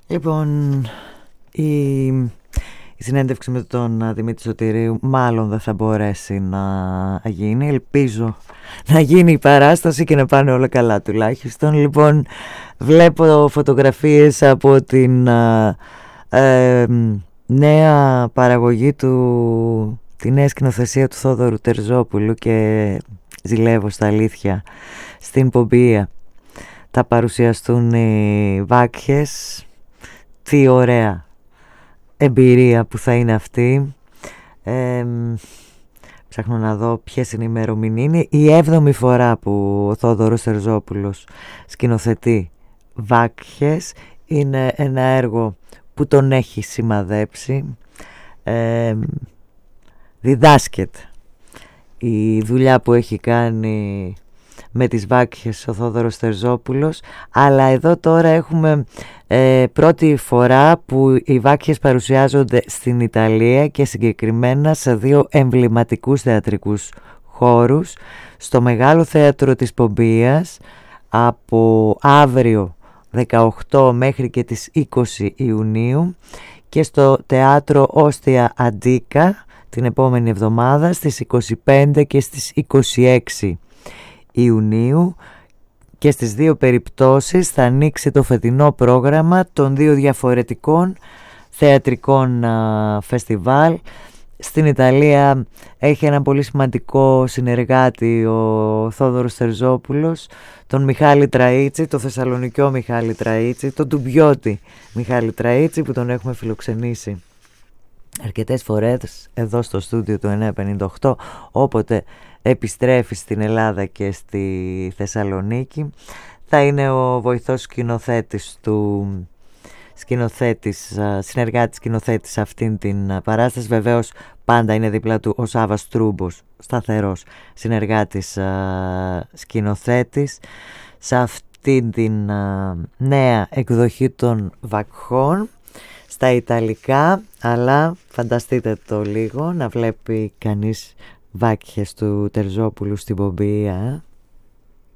Λοιπόν, η συνέντευξη με τον Δημήτρη Σωτηρίου μάλλον δεν θα μπορέσει να γίνει. Ελπίζω να γίνει η παράσταση και να πάνε όλα καλά τουλάχιστον. Λοιπόν, βλέπω φωτογραφίες από την νέα παραγωγή του, τη νέα σκηνοθεσία του Θόδωρου Τερζόπουλου και ζηλεύω στα αλήθεια στην Πομπία. Θα παρουσιαστούν οι Βάκχες. Τι ωραία εμπειρία που θα είναι αυτή. Ψάχνω να δω ποιες είναι οι ημερομηνίες. Είναι η 7η φορά που ο Θόδωρος Τερζόπουλος σκηνοθετεί Βάκχες. Είναι ένα έργο που τον έχει σημαδέψει. Διδάσκεται η δουλειά που έχει κάνει με τις Βάκχες ο Θόδωρος Τερζόπουλος, αλλά εδώ τώρα έχουμε πρώτη φορά που οι Βάκχες παρουσιάζονται στην Ιταλία και συγκεκριμένα σε δύο εμβληματικούς θεατρικούς χώρους, στο Μεγάλο Θέατρο της Πομπίας από αύριο 18 μέχρι και τις 20 Ιουνίου και στο Teatro Ostia Antica την επόμενη εβδομάδα στις 25 και στις 26 Ιουνίου, και στις δύο περιπτώσεις θα ανοίξει το φετινό πρόγραμμα των δύο διαφορετικών θεατρικών φεστιβάλ. Στην Ιταλία έχει ένα πολύ σημαντικό συνεργάτη ο Θόδωρος Τερζόπουλος, τον Μιχάλη Τραΐτσι, το θεσσαλονικιό Μιχάλη Τραΐτσι, τον Τουμπιώτη Μιχάλη Τραΐτσι, που τον έχουμε φιλοξενήσει αρκετές φορές εδώ στο στούντιο του 958, όποτε επιστρέφει στην Ελλάδα και στη Θεσσαλονίκη. Θα είναι ο βοηθός σκηνοθέτης του συνεργάτης σκηνοθέτης αυτήν την παράσταση. Βεβαίως πάντα είναι δίπλα του ο Σάββας Τρούμπος, σταθερός συνεργάτης σκηνοθέτης σε αυτήν την νέα εκδοχή των Βακχών στα Ιταλικά. Αλλά φανταστείτε το λίγο να βλέπει κανείς Βάκχες του Τερζόπουλου στην Πομπία.